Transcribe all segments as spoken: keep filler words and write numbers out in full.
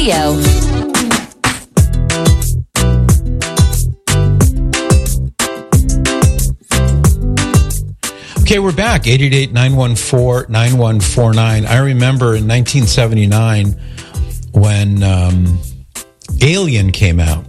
Radio. Okay, we're back. eight eight eight, nine one four, nine one four nine. I remember in nineteen seventy-nine when um, Alien came out.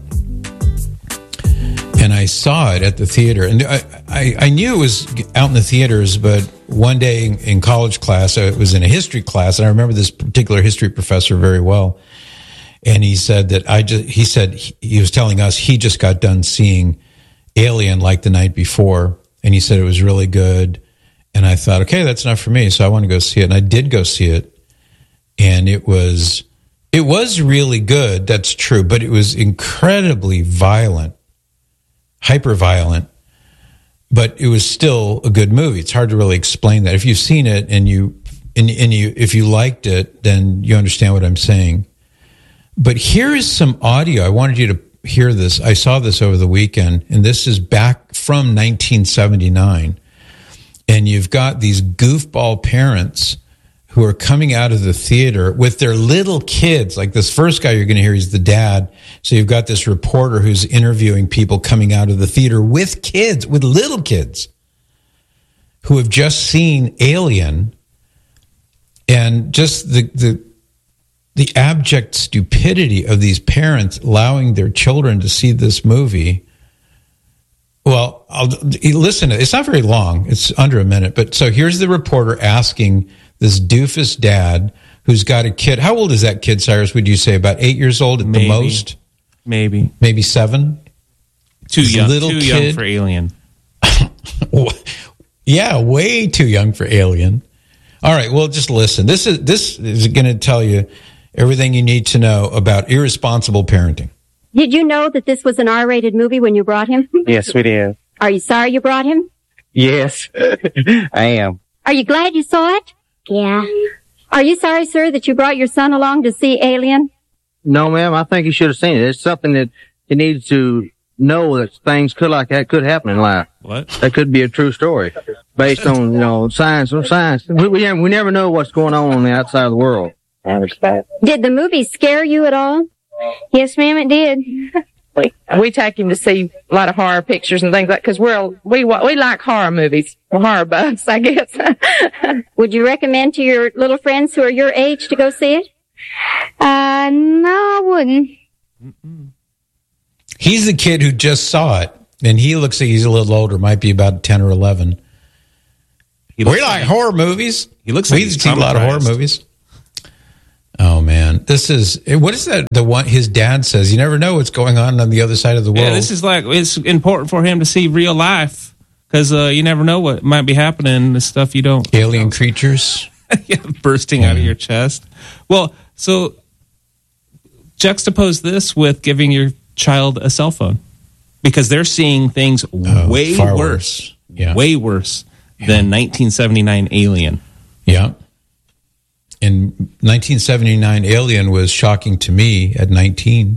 And I saw it at the theater. And I, I, I knew it was out in the theaters, but one day in, in college class, it was in a history class, and I remember this particular history professor very well. And he said that I just, he said, he, he was telling us he just got done seeing Alien like the night before. And he said it was really good. And I thought, okay, that's enough for me. So I want to go see it. And I did go see it. And it was, it was really good. That's true. But it was incredibly violent. Hyper violent, but it was still a good movie. It's hard to really explain that. If you've seen it and you and, and you if you liked it, then you understand what I'm saying. But here is some audio. I wanted you to hear this. I saw this over the weekend, and this is back from nineteen seventy-nine. And you've got these goofball parents who are coming out of the theater with their little kids. Like this first guy you're going to hear, he's the dad. So you've got this reporter who's interviewing people coming out of the theater with kids, with little kids who have just seen Alien, and just the the the abject stupidity of these parents allowing their children to see this movie. Well, I'll listen. It's not very long. It's under a minute. But so here's the reporter asking this doofus dad who's got a kid. How old is that kid, Cyrus, would you say? About eight years old at maybe, the most? Maybe. Maybe seven? Too this young. Little too kid. young for Alien. Yeah, way too young for Alien. All right, well, just listen. This is this is going to tell you everything you need to know about irresponsible parenting. Did you know that this was an R-rated movie when you brought him? Yes, we did. Are you sorry you brought him? Yes, I am. Are you glad you saw it? Yeah. Are you sorry, sir, that you brought your son along to see Alien? No, ma'am. I think he should have seen it. It's something that he needs to know, that things could like that could happen in life. What? That could be a true story based on, you know, science. Science. We, we, we never know what's going on on the outside of the world. Did the movie scare you at all? Yes, ma'am, it did. We, we take him to see a lot of horror pictures and things like, because we're we we like horror movies, horror buffs, I guess. Would you recommend to your little friends who are your age to go see it? Uh, no, I wouldn't. He's the kid who just saw it, and he looks like he's a little older, might be about ten or eleven. We like, like horror movies. He looks like we see a lot of horror movies. Oh man, this is what is that? The one his dad says, you never know what's going on on the other side of the world. Yeah, this is like it's important for him to see real life because uh, you never know what might be happening. The stuff you don't alien creatures, yeah, bursting yeah. out of your chest. Well, so juxtapose this with giving your child a cell phone because they're seeing things oh, way worse, worse. Yeah. way worse yeah. than nineteen seventy-nine Alien. Yeah. In nineteen seventy-nine, Alien was shocking to me at nineteen.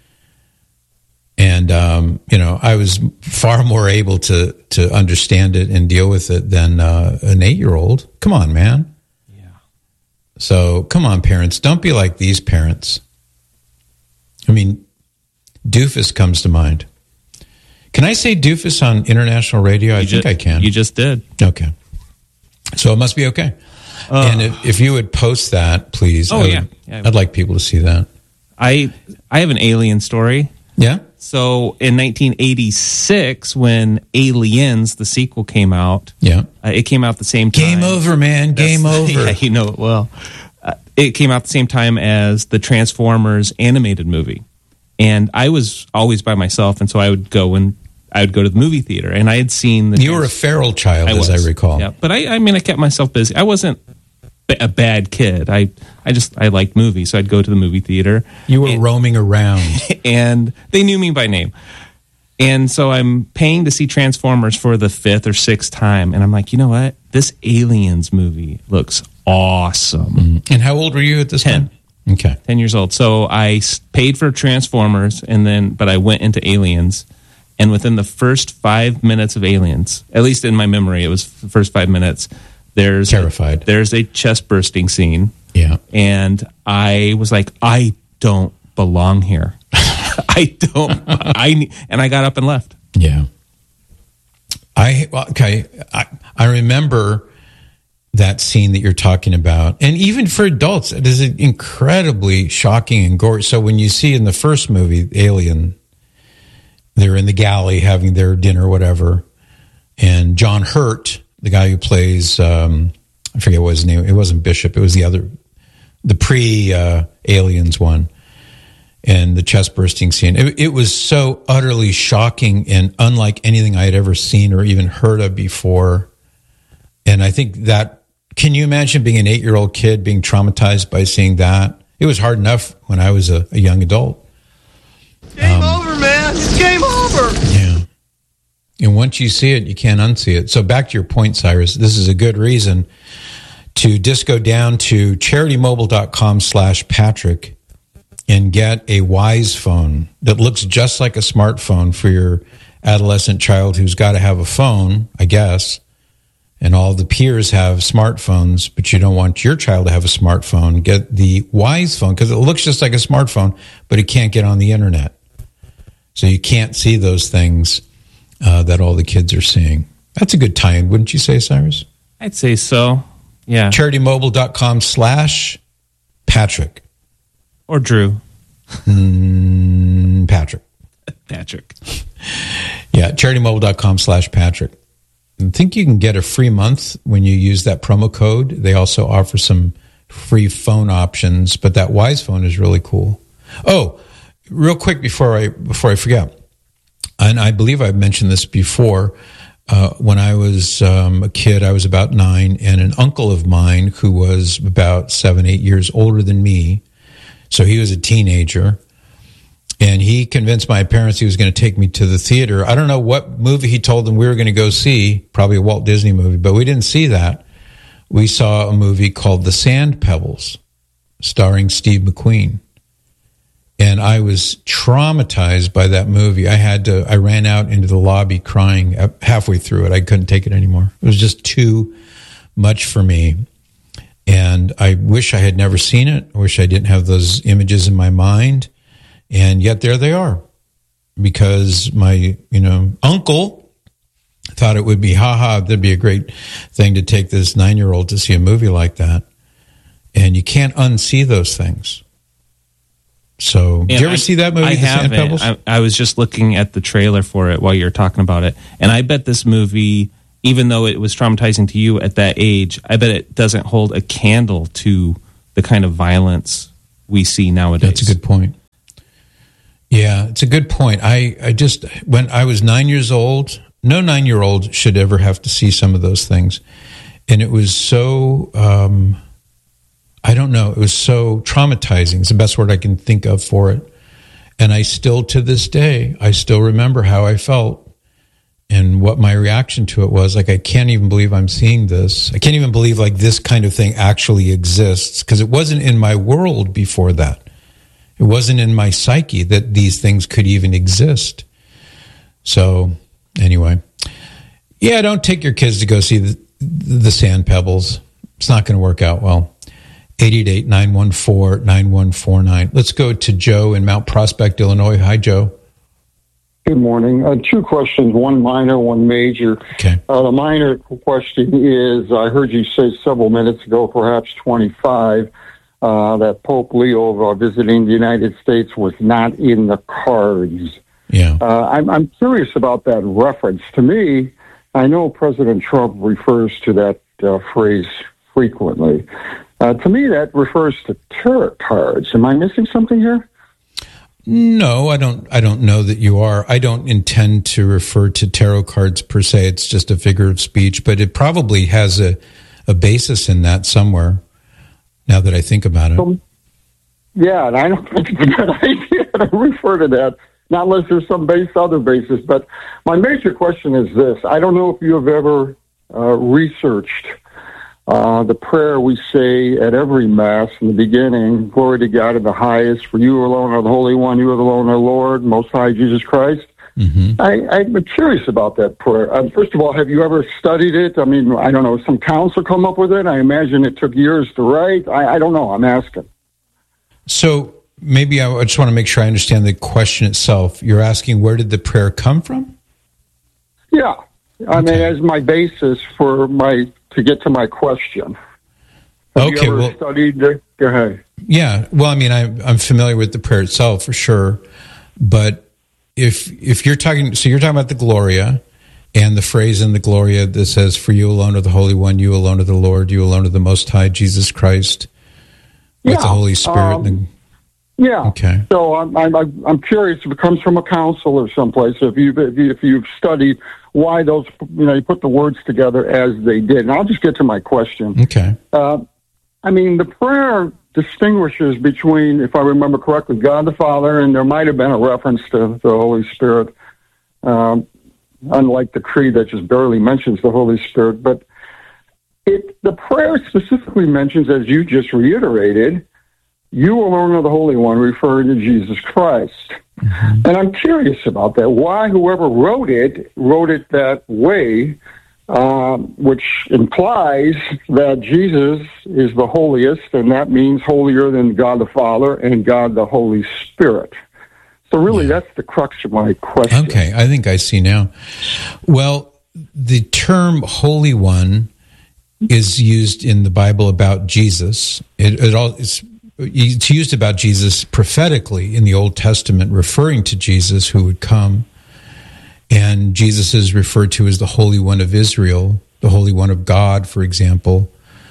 And, um, you know, I was far more able to, to understand it and deal with it than uh, an eight-year-old. Come on, man. Yeah. So, come on, parents. Don't be like these parents. I mean, doofus comes to mind. Can I say doofus on international radio? I you think just, I can. You just did. Okay. So it must be okay. Uh, and if, if you would post that, please. Oh, I would, yeah. yeah I'd like people to see that. I I have an Alien story. Yeah? So in nineteen eighty-six, when Aliens, the sequel, came out, yeah, uh, it came out the same time. Game over, man. Game That's, over. Yeah, you know it well. Uh, it came out the same time as the Transformers animated movie. And I was always by myself, and so I would go and I would go to the movie theater, and I had seen the. You were a feral child, I as was, I recall. Yeah, but I, I mean, I kept myself busy. I wasn't a bad kid. I, I just I liked movies, so I'd go to the movie theater. You were and, roaming around, and they knew me by name. And so I'm paying to see Transformers for the fifth or sixth time, and I'm like, you know what? This Aliens movie looks awesome. Mm-hmm. And how old were you at this ten. time? Okay, ten years old. So I paid for Transformers, and then but I went into Aliens. And within the first five minutes of Aliens, at least in my memory, it was the first five minutes, there's terrified. A, there's a chest bursting scene. Yeah. And I was like, I don't belong here. I don't. I and I got up and left. Yeah. I okay. I I remember that scene that you're talking about, and even for adults, it is incredibly shocking and gory. So when you see in the first movie, Alien, they're in the galley having their dinner, or whatever, and John Hurt, the guy who plays, um, I forget what his name. It wasn't Bishop. It was the other, the pre uh, Aliens one. And the chest bursting scene. It, it was so utterly shocking and unlike anything I had ever seen or even heard of before. And I think that, can you imagine being an eight-year-old kid being traumatized by seeing that? It was hard enough when I was a, a young adult. Game um, over, man. It's game over. Yeah. And once you see it, you can't unsee it. So back to your point, Cyrus, this is a good reason to just go down to charitymobile.com slash Patrick and get a Wise phone that looks just like a smartphone for your adolescent child who's got to have a phone, I guess. And all the peers have smartphones, but you don't want your child to have a smartphone. Get the Wise phone because it looks just like a smartphone, but it can't get on the internet. So you can't see those things uh, that all the kids are seeing. That's a good tie-in, wouldn't you say, Cyrus? I'd say so, yeah. charitymobile.com slash Patrick. Or Drew. Mm, Patrick. Patrick. Yeah, charitymobile.com slash Patrick. I think you can get a free month when you use that promo code. They also offer some free phone options, but that Wise phone is really cool. Oh, real quick before I before I forget, and I believe I've mentioned this before, uh, when I was um, a kid, I was about nine, and an uncle of mine who was about seven, eight years older than me, so he was a teenager, and he convinced my parents he was going to take me to the theater. I don't know what movie he told them we were going to go see, probably a Walt Disney movie, but we didn't see that. We saw a movie called The Sand Pebbles, starring Steve McQueen. And I was traumatized by that movie. I had to, I ran out into the lobby crying halfway through it. I couldn't take it anymore. It was just too much for me. And I wish I had never seen it. I wish I didn't have those images in my mind. And yet there they are. Because my, you know, uncle thought it would be, haha, that'd be a great thing to take this nine-year-old to see a movie like that. And you can't unsee those things. So, and did you ever I, see that movie, I The Sand Pebbles? I, I was just looking at the trailer for it while you were talking about it. And I bet this movie, even though it was traumatizing to you at that age, I bet it doesn't hold a candle to the kind of violence we see nowadays. That's a good point. Yeah, it's a good point. I, I just, when I was nine years old, no nine-year-old should ever have to see some of those things. And it was so, um, I don't know, it was so traumatizing. It's the best word I can think of for it. And I still, to this day, I still remember how I felt and what my reaction to it was. Like, I can't even believe I'm seeing this. I can't even believe, like, this kind of thing actually exists, because it wasn't in my world before that. It wasn't in my psyche that these things could even exist. So, anyway. Yeah, don't take your kids to go see the, the Sand Pebbles. It's not going to work out well. eight eight eight, nine one four, nine one four nine. Let's go to Joe in Mount Prospect, Illinois. Hi, Joe. Good morning. Uh, two questions, one minor, one major. Okay. Uh, the minor question is, I heard you say several minutes ago, perhaps twenty-five, uh, that Pope Leo uh, visiting the United States was not in the cards. Yeah. Uh, I'm, I'm curious about that reference. To me, I know President Trump refers to that uh, phrase frequently. Uh, to me, that refers to tarot cards. Am I missing something here? No, I don't. I don't know that you are. I don't intend to refer to tarot cards per se. It's just a figure of speech, but it probably has a, a basis in that somewhere. Now that I think about it, um, yeah, and I don't think it's a good idea to refer to that, not unless there's some base other basis. But my major question is this: I don't know if you have ever uh, researched Uh, the prayer we say at every Mass in the beginning, glory to God in the highest, for you alone are the Holy One, you alone are Lord, Most High Jesus Christ. Mm-hmm. I, I'm curious about that prayer. Uh, first of all, have you ever studied it? I mean, I don't know, some council come up with it? I imagine it took years to write. I, I don't know, I'm asking. So maybe I just want to make sure I understand the question itself. You're asking, where did the prayer come from? Yeah. I Okay. mean, as my basis for my, to get to my question. Have Okay, you ever well- studied the, go ahead. Yeah. Well, I mean, I, I'm familiar with the prayer itself for sure. But if if you're talking, so you're talking about the Gloria and the phrase in the Gloria that says, "For you alone are the Holy One, you alone are the Lord, you alone are the Most High, Jesus Christ," with Yeah, the Holy Spirit. um, and Yeah. Okay. So I'm, I'm, I'm curious if it comes from a council or someplace, if you've, if, you, if you've studied why those, you know, you put the words together as they did. And I'll just get to my question. the, okay. Uh, I mean, the prayer distinguishes between, if I remember correctly, God the Father, and there might have been a reference to the Holy Spirit, um, unlike the creed that just barely mentions the Holy Spirit. But it, the prayer specifically mentions, as you just reiterated, you alone are the Holy One, referring to Jesus Christ. Mm-hmm. And I'm curious about that. Why whoever wrote it wrote it that way, um, which implies that Jesus is the holiest, and that means holier than God the Father and God the Holy Spirit. So really, Yeah. that's the crux of my question. Okay, I think I see now. Well, the term Holy One is used in the Bible about Jesus. It, it all it's, it's used about Jesus prophetically in the Old Testament, referring to Jesus who would come. And Jesus is referred to as the Holy One of Israel, the Holy One of God, for example.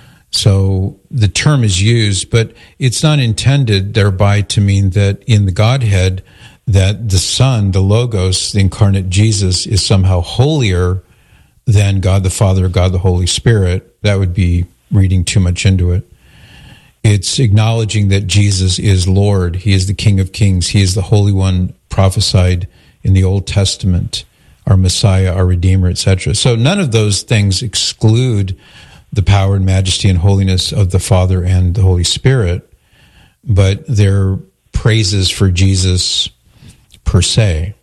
So the term is used, but it's not intended thereby to mean that in the Godhead, that the Son, the Logos, the incarnate Jesus, is somehow holier than God the Father or God the Holy Spirit. That would be reading too much into it. It's acknowledging that Jesus is Lord. He is the King of Kings. He is the Holy One prophesied in the Old Testament, our Messiah, our Redeemer, et cetera. So none of those things exclude the power and majesty and holiness of the Father and the Holy Spirit, but they're praises for Jesus per se.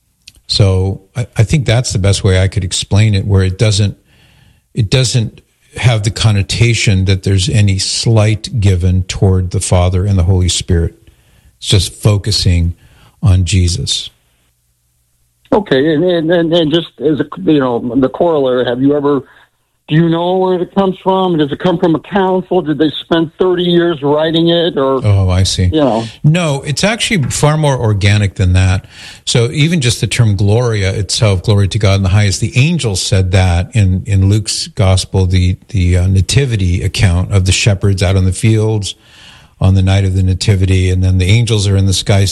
So I, I think that's the best way I could explain it, where it doesn't it doesn't have the connotation that there's any slight given toward the Father and the Holy Spirit. It's just focusing on Jesus. Okay, and, and, and, and just as a, you know, the corollary, have you ever, do you know where it comes from? Does it come from a council? Did they spend thirty years writing it? Or, Oh, I see. you know, No, it's actually far more organic than that. So even just the term Gloria itself, glory to God in the highest, the angels said that in, in Luke's gospel, the, the uh, nativity account of the shepherds out in the fields on the night of the nativity, and then the angels are in the sky